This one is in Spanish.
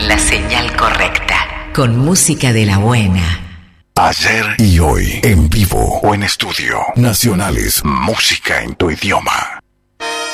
la señal correcta. Con música de la buena. Ayer y hoy, en vivo o en estudio. Nacionales, música en tu idioma.